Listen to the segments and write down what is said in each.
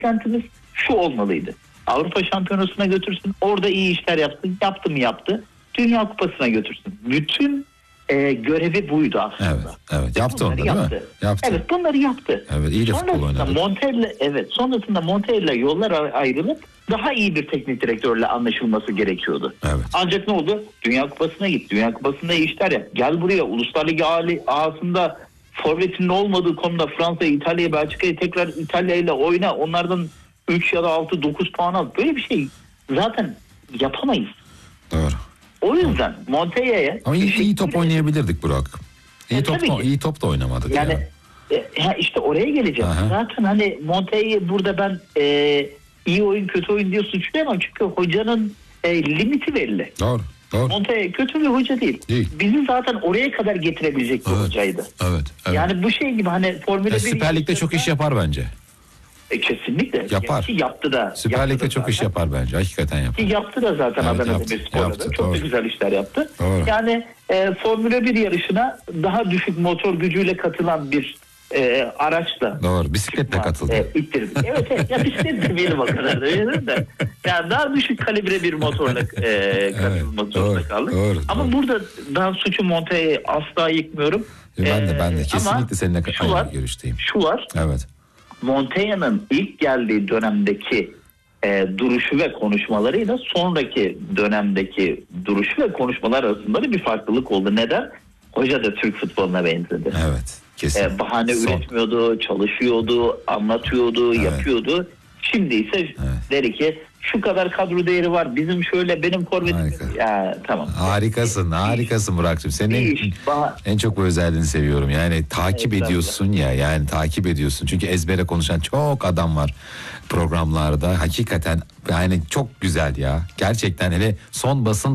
beklentimiz şu olmalıydı. Avrupa Şampiyonası'na götürsün. Orada iyi işler yapsın. Yaptı mı yaptı. Dünya Kupası'na götürsün. Bütün görevi buydu aslında. Evet. Yaptı onları değil mi? Yaptı. Evet, bunları yaptı. Evet, iyi de futbol oynadı. Sonrasında Montella yollar ayrılıp daha iyi bir teknik direktörle anlaşılması gerekiyordu. Evet. Ancak ne oldu? Dünya Kupası'na git. Dünya Kupası'nda iyi işler yap. Gel buraya. Uluslar Ligi ağasında forvetinin olmadığı konuda Fransa'yı, İtalya'yı, Belçika'yı tekrar İtalya ile oyna. Onlardan 3 ya da 6-9 puan al. Böyle bir şey zaten yapamayız. Doğru. O yüzden Montella'ya... Ama iyi top oynayabilirdik Burak. İyi top da oynamadık. Yani işte oraya geleceğim. Aha. Zaten hani Montella'yı burada ben iyi oyun kötü oyun diye suçlayamam. Çünkü hocanın limiti belli. Doğru. Montella kötü bir hoca değil. Bizi zaten oraya kadar getirebilecek bir hocaydı. Evet. Yani bu şey gibi hani Formula 1... Süper Lig'de çok iş yapar bence. Kesinlikle. Yapar. Yani yaptı da. Süper Lig'de çok iş yapar bence. Hakikaten yapar. Yaptı da zaten Adana Demirspor'da. Çok da güzel işler yaptı. Doğru. Yani Formula 1 yarışına daha düşük motor gücüyle katılan bir araçla. Doğru. Bisikletle katıldı. İttirdik. Evet. Ya bisiklet demeyelim o kadar da. Yani daha düşük kalibre bir motorla katılmak zorunda kaldık. Ama burada ben suçu Montella'yı asla yıkmıyorum. Ben de kesinlikle seninle aynı görüşteyim. Şu var. Evet. Montella'nın ilk geldiği dönemdeki duruşu ve konuşmalarıyla sonraki dönemdeki duruşu ve konuşmalar arasında da bir farklılık oldu. Neden? Hoca da Türk futboluna benzedi. Evet, kesin. Bahane üretmiyordu, çalışıyordu, anlatıyordu, yapıyordu. Şimdi ise der ki şu kadar kadro değeri var. Bizim şöyle benim forvetim. Ya tamam. Harikasın Burak'cığım. Senin en çok bu özelliğini seviyorum. Yani takip ediyorsun ya. Yani takip ediyorsun. Çünkü ezbere konuşan çok adam var programlarda. Hakikaten yani çok güzel ya. Gerçekten hele son basın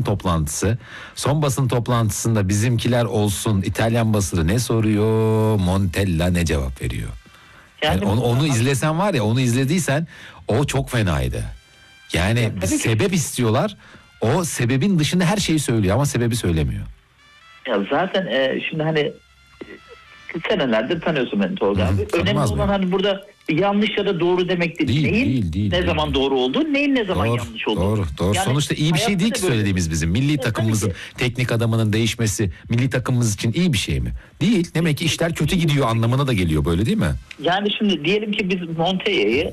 toplantısında bizimkiler olsun, İtalyan basını ne soruyor, Montella ne cevap veriyor. Yani onu izlesen var ya, onu izlediysen o çok fenaydı. Yani bir sebep istiyorlar. O sebebin dışında her şeyi söylüyor ama sebebi söylemiyor. Ya zaten şimdi hani senelerdir tanıyorsun beni Tolga abi. Önemli olan hani burada yanlış ya da doğru demek değil. Neyin ne zaman doğru olduğu, neyin ne zaman yanlış olduğu. Doğru. Yani sonuçta iyi bir şey değil ki söylediğimiz bizim. Milli takımımızın teknik adamının değişmesi milli takımımız için iyi bir şey mi? Değil. Demek ki işler kötü gidiyor anlamına da geliyor, böyle değil mi? Yani şimdi diyelim ki biz Montella'yı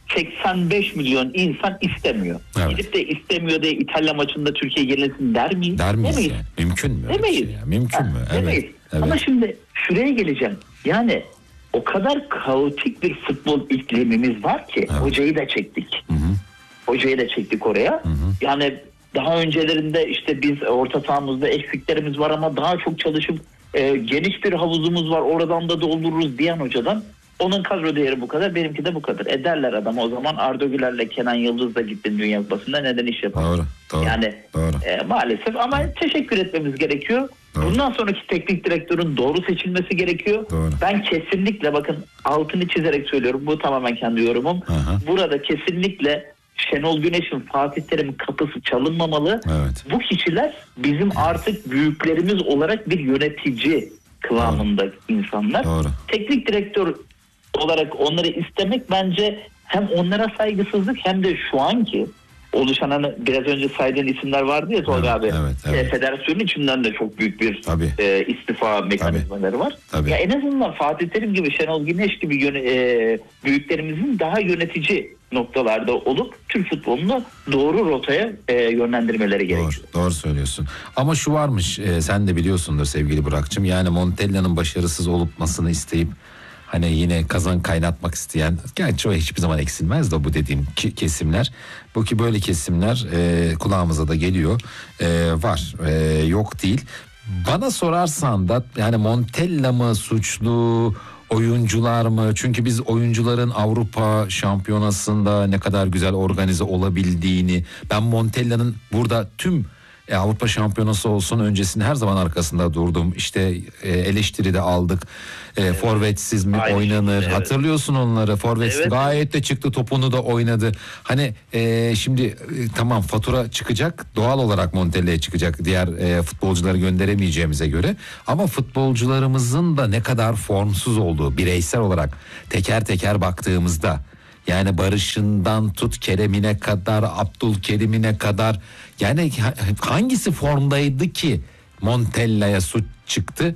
85 milyon insan istemiyor. Evet. Gidip de istemiyor diye İtalya maçında Türkiye yenilsin der miyiz? Demeyiz. Yani. Mümkün mü? Demeyiz. Mümkün mü? Demeyiz. Evet. Ama şimdi şuraya geleceğim. Yani o kadar kaotik bir futbol iklimimiz var ki hocayı da çektik. Hocayı da çektik oraya. Yani daha öncelerinde işte biz orta sahamızda eksiklerimiz var ama daha çok çalışıp geniş bir havuzumuz var, oradan da doldururuz diyen hocadan onun kadro değeri bu kadar, benimki de bu kadar. Ederler adama o zaman Arda Güler'le Kenan Yıldız da gittin Dünya Kupası'nda, neden iş yapalım? Doğru. Yani maalesef ama teşekkür etmemiz gerekiyor. Doğru. Bundan sonraki teknik direktörün doğru seçilmesi gerekiyor. Doğru. Ben kesinlikle bakın altını çizerek söylüyorum. Bu tamamen kendi yorumum. Burada kesinlikle Şenol Güneş'in, Fatih Terim'in kapısı çalınmamalı. Evet. Bu kişiler bizim artık büyüklerimiz olarak bir yönetici kıvamında insanlar. Doğru. Teknik direktör olarak onları istemek bence hem onlara saygısızlık hem de şu anki oluşan, hani biraz önce saydığın isimler vardı ya Tolga abi. Evet. Federasyonun içinden de çok büyük bir istifa mekanizmaları var. Tabii. Ya en azından Fatih Terim gibi, Şenol Güneş gibi büyüklerimizin daha yönetici noktalarda olup Türk futbolunu doğru rotaya yönlendirmeleri gerekiyor. Doğru söylüyorsun. Ama şu varmış, sen de biliyorsundur sevgili Burak'cığım. Yani Montella'nın başarısız olmasını isteyip hani yine kazan kaynatmak isteyen, gerçi o hiçbir zaman eksilmez de bu dediğim kesimler. Bu ki böyle kesimler kulağımıza da geliyor. Var. Yok değil. Bana sorarsan da yani Montella mı suçlu, oyuncular mı? Çünkü biz oyuncuların Avrupa Şampiyonası'nda ne kadar güzel organize olabildiğini, ben Montella'nın burada tüm Avrupa Şampiyonası olsun öncesinde her zaman arkasında durdum. İşte eleştiri de aldık. Forvetsiz mi oynanır? Hatırlıyorsun onları. Forvetsiz gayet de çıktı, topunu da oynadı. Hani şimdi tamam, fatura çıkacak. Doğal olarak Montella'ya çıkacak. Diğer futbolcuları gönderemeyeceğimize göre. Ama futbolcularımızın da ne kadar formsuz olduğu bireysel olarak teker teker baktığımızda, Yani Barış'ından tut Kerem'ine kadar, Abdülkerim'ine kadar. Yani hangisi formdaydı ki Montella'ya suç çıktı,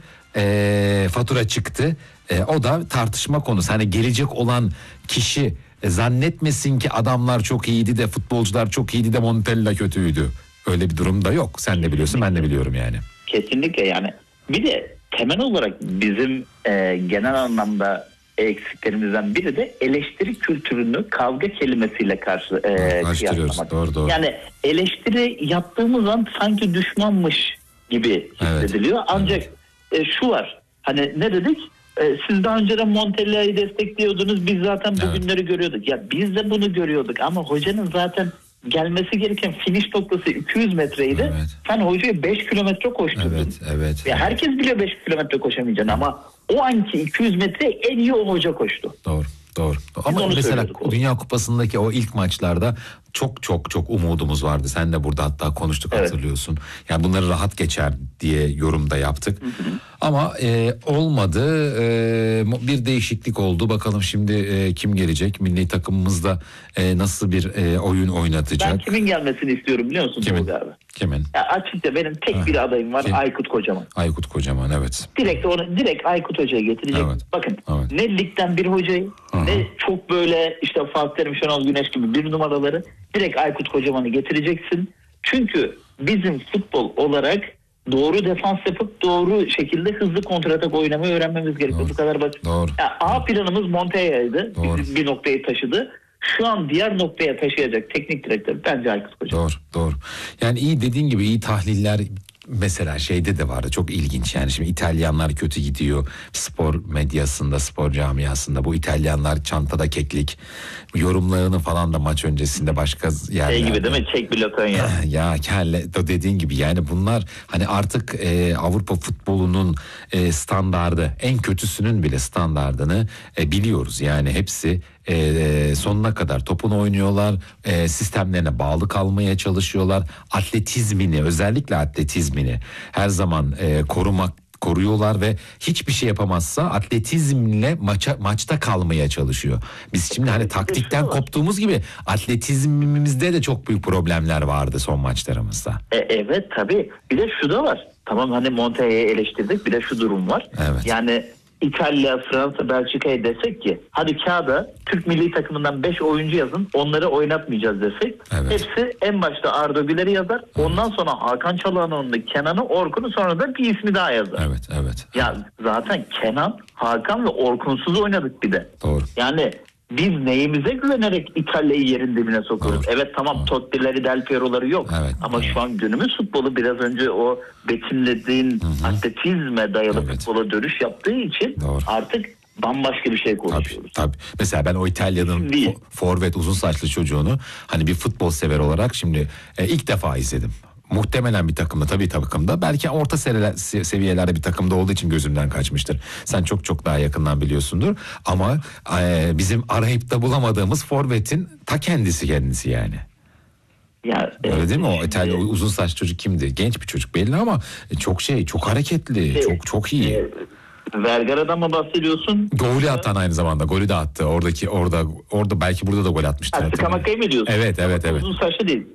fatura çıktı. O da tartışma konusu. Hani gelecek olan kişi zannetmesin ki adamlar çok iyiydi de futbolcular çok iyiydi de Montella kötüydü. Öyle bir durum da yok. Sen de biliyorsun, ben de biliyorum yani. Kesinlikle yani. Bir de temel olarak bizim genel anlamda eksiklerimizden biri de eleştiri kültürünü kavga kelimesiyle kıyaslamak. Doğru. Yani eleştiri yaptığımız an sanki düşmanmış gibi hissediliyor. Evet. Ancak şu var. Hani ne dedik? Siz daha önceden Montella'yı destekliyordunuz. Biz zaten bugünleri görüyorduk. Ya biz de bunu görüyorduk ama hocanın zaten gelmesi gereken finish noktası 200 metreydi. Evet. Sen hocaya 5 kilometre koşturdun. Evet. Ya herkes bile 5 kilometre koşamayacaksın ama o anki 200 metre en iyi o hoca koştu. Doğru. Ama mesela Dünya Kupası'ndaki o ilk maçlarda çok umudumuz vardı. Sen de burada hatta konuştuk, hatırlıyorsun. Yani bunları rahat geçer diye yorumda yaptık. Ama olmadı. Bir değişiklik oldu. Bakalım şimdi kim gelecek? Milli takımımızda nasıl bir oyun oynatacak? Ben kimin gelmesini istiyorum biliyor musun? Kimin? Ya açıkça benim tek bir adayım var. Aykut Kocaman. Aykut Kocaman, evet. Direkt Aykut Hoca'ya getirecek. Evet. Bakın ne ligden bir hocayı ne çok böyle işte Fatih Terim, Şenol Güneş gibi bir numaraları, direkt Aykut Kocaman'ı getireceksin. Çünkü bizim futbol olarak doğru defans yapıp doğru şekilde hızlı kontratak oynamayı öğrenmemiz gerekiyor. Bu kadar basit. Doğru. A planımız Montella'ydı. Bizi bir noktayı taşıdı. Şu an diğer noktaya taşıyacak teknik direktör bence Aykut Kocaman. Doğru. Yani iyi, dediğin gibi iyi tahliller mesela şeyde de vardı, çok ilginç. Yani şimdi İtalyanlar kötü gidiyor spor medyasında, spor camiasında. Bu İtalyanlar çantada keklik yorumlarını falan da maç öncesinde başka yerlerde. Şey gibi değil mi? Çek bir Lokonya. Ya kelle dediğin gibi yani bunlar hani artık Avrupa futbolunun standardı, en kötüsünün bile standardını biliyoruz. Yani hepsi sonuna kadar topunu oynuyorlar, sistemlerine bağlı kalmaya çalışıyorlar. Özellikle atletizmini her zaman koruyorlar ve hiçbir şey yapamazsa atletizmle maçta kalmaya çalışıyor. Biz şimdi hani taktikten koptuğumuz gibi atletizmimizde de çok büyük problemler vardı son maçlarımızda. Evet tabii. Bir de şu da var. Tamam hani Montella'yı eleştirdik, bir de şu durum var. Evet. Yani İtalya, Fransa, Belçika'ya desek ki hadi kağıda Türk milli takımından 5 oyuncu yazın, onları oynatmayacağız desek, hepsi en başta Arda Güler'i yazar. Ondan sonra Hakan Çalhanoğlu'nu, Kenan'ı, Orkun'u, sonra da bir ismi daha yazar. Evet. Ya zaten Kenan, Hakan ve Orkun'suz oynadık bir de. Doğru. Yani biz neyimize güvenerek İtalya'yı yerin dibine sokuyoruz? Doğru. Evet tamam, Totti'leri, Del Piero'ları yok. Ama şu an günümüz futbolu biraz önce o betimlediğin atletizme dayalı futbola dönüş yaptığı için artık bambaşka bir şey konuşuyoruz. Tabii. Mesela ben o İtalya'nın forvet uzun saçlı çocuğunu hani bir futbol sever olarak şimdi ilk defa izledim. Muhtemelen bir takımda belki orta seviyelerde bir takımda olduğu için gözümden kaçmıştır. Sen çok daha yakından biliyorsundur ama bizim arayıp da bulamadığımız forvetin ta kendisi yani. Ya, öyle değil mi? O İtalya uzun saçlı çocuk kimdi? Genç bir çocuk belli ama çok hareketli, çok iyi. Vergara'dan mı bahsediyorsun? Golü atan, aynı zamanda golü de attı. Orada belki burada da gol atmıştır. Skamakka'yı mı diyorsun? Evet. Uzun saçlı değil.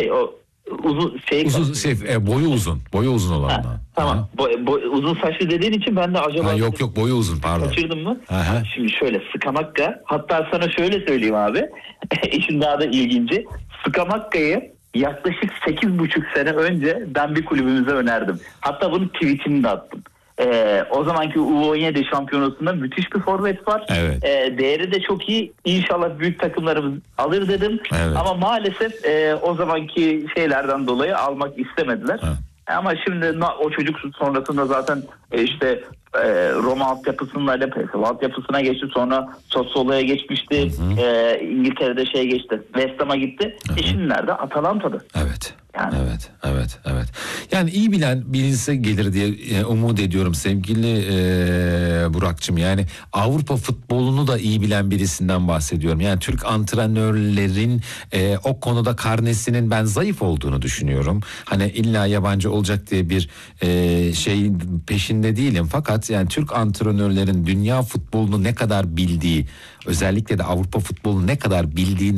Boyu uzun olan. Tamam. Uzun saçlı dediğin için ben de acaba... Yok boyu uzun, pardon. Kaçırdın mı? Aha. Şimdi şöyle, Skamakka, hatta sana şöyle söyleyeyim abi. İşin daha da ilginci. Skamakka'yı yaklaşık 8,5 sene önce ben bir kulübümüze önerdim. Hatta bunun tweetini de attım. O zamanki U17 şampiyonasında müthiş bir forvet var. Evet. Değeri de çok iyi. İnşallah büyük takımlarımız alır dedim. Evet. Ama maalesef o zamanki şeylerden dolayı almak istemediler. Evet. Ama şimdi o çocuk sonrasında zaten Roma altyapısıyla PSV altyapısına geçti. Sonra Sassuolo'ya geçmişti. İngiltere'de geçti. West Ham'a gitti. Şimdilerde Atalanta'da. Evet. yani. Evet. Yani iyi bilinse gelir diye umut ediyorum sevgili Burak'cığım. Yani Avrupa futbolunu da iyi bilen birisinden bahsediyorum. Yani Türk antrenörlerin o konuda karnesinin ben zayıf olduğunu düşünüyorum. Hani illa yabancı olacak diye bir şey peşinde değilim. Fakat yani Türk antrenörlerin dünya futbolunu ne kadar bildiği, özellikle de Avrupa futbolunu ne kadar bildiğini